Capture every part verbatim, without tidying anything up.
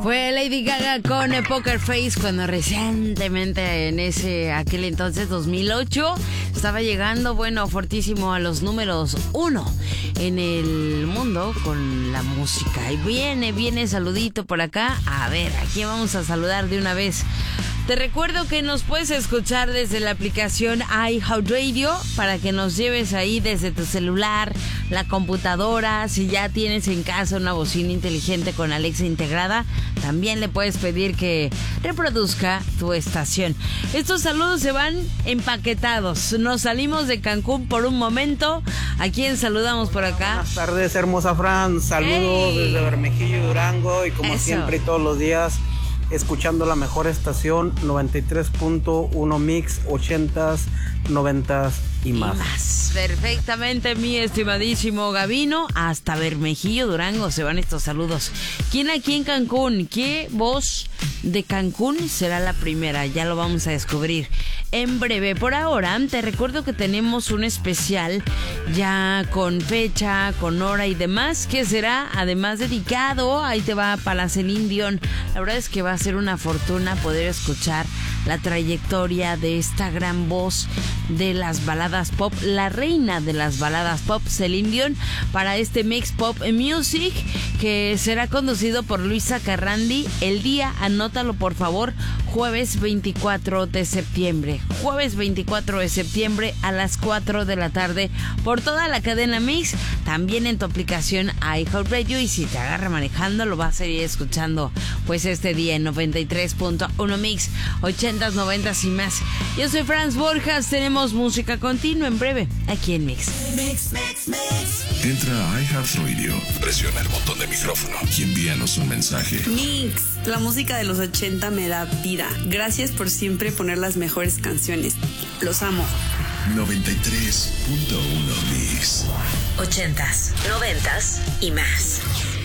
Fue Lady Gaga con Poker Face cuando recientemente en ese aquel entonces dos mil ocho estaba llegando, bueno, fortísimo a los números uno en el mundo con la música. Y viene, viene saludito por acá. A ver, aquí vamos a saludar de una vez. Te recuerdo que nos puedes escuchar desde la aplicación iHeartRadio para que nos lleves ahí desde tu celular, la computadora. Si ya tienes en casa una bocina inteligente con Alexa integrada, también le puedes pedir que reproduzca tu estación. Estos saludos se van empaquetados. Nos salimos de Cancún por un momento. ¿A quién saludamos por acá? Buenas tardes, hermosa Fran. Saludos hey. desde Bermejillo, Durango. Y como Eso. siempre y todos los días, escuchando la mejor estación, noventa y tres punto uno Mix, ochentas, noventas y más. y más. Perfectamente, mi estimadísimo Gabino. Hasta Bermejillo, Durango se van estos saludos. ¿Quién aquí en Cancún? ¿Qué voz de Cancún será la primera? Ya lo vamos a descubrir en breve. Por ahora, te recuerdo que tenemos un especial ya con fecha, con hora y demás, que será además dedicado, ahí te va, para Celine Dion. La verdad es que va a ser una fortuna poder escuchar la trayectoria de esta gran voz de las baladas pop, la reina de las baladas pop, Celine Dion, para este Mix Pop Music que será conducido por Luisa Carrandi. El día, anótalo por favor, jueves veinticuatro de septiembre. Jueves veinticuatro de septiembre a las cuatro de la tarde por toda la cadena Mix, también en tu aplicación iHeartRadio, y si te agarra manejando lo vas a ir escuchando pues este día en noventa y tres punto uno Mix, ochentas, noventas y más. Yo soy Franz Borjas, tenemos música continua en breve aquí en Mix. Mix, Mix, Mix. Entra a iHeartRadio, presiona el botón de micrófono y envíanos un mensaje. Mix, la música de los ochenta me da vida. Gracias por siempre poner las mejores canciones. Los amo. noventa y tres punto uno Mix. Ochentas, noventas y más.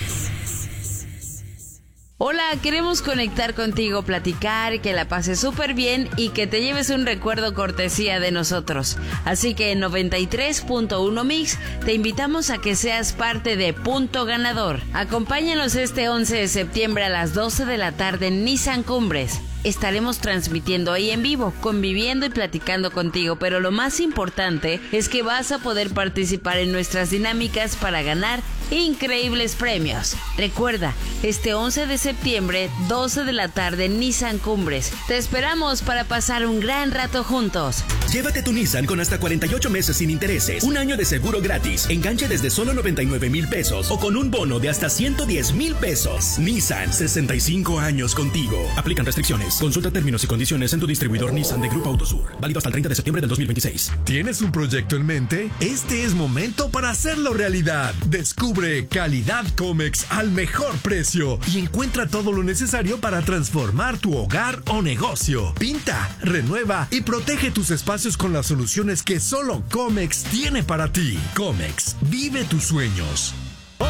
Hola, queremos conectar contigo, platicar, que la pases súper bien y que te lleves un recuerdo cortesía de nosotros. Así que en noventa y tres punto uno Mix te invitamos a que seas parte de Punto Ganador. Acompáñanos este once de septiembre a las doce de la tarde en Nissan Cumbres. Estaremos transmitiendo ahí en vivo, conviviendo y platicando contigo, pero lo más importante es que vas a poder participar en nuestras dinámicas para ganar increíbles premios. Recuerda, este once de septiembre, doce de la tarde en Nissan Cumbres. Te esperamos para pasar un gran rato juntos. Llévate tu Nissan con hasta cuarenta y ocho meses sin intereses, un año de seguro gratis, enganche desde solo noventa y nueve mil pesos o con un bono de hasta ciento diez mil pesos. Nissan, sesenta y cinco años contigo. Aplican restricciones. Consulta términos y condiciones en tu distribuidor Nissan de Grupo Autosur. Válido hasta el treinta de septiembre del dos mil veintiséis. ¿Tienes un proyecto en mente? Este es momento para hacerlo realidad. Descubre calidad Comex al mejor precio y encuentra todo lo necesario para transformar tu hogar o negocio. Pinta, renueva y protege tus espacios con las soluciones que solo Comex tiene para ti. Comex, vive tus sueños.